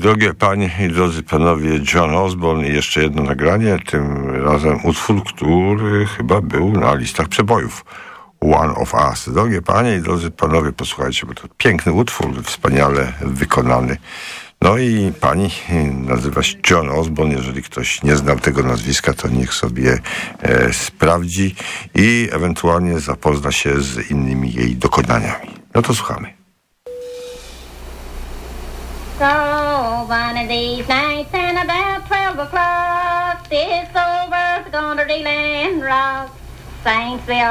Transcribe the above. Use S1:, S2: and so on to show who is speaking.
S1: Drogie panie i drodzy panowie, John Osborne i jeszcze jedno nagranie, tym razem utwór, który chyba był na listach przebojów. One of Us. Drogie panie i drodzy panowie, posłuchajcie, bo to piękny utwór, wspaniale wykonany. No i pani nazywa się John Osborne. Jeżeli ktoś nie znał tego nazwiska, to niech sobie sprawdzi i ewentualnie zapozna się z innymi jej dokonaniami. No to słuchamy.
S2: So one of these nights and about 12 o'clock, this old world's gonna reel and rock. Saints, they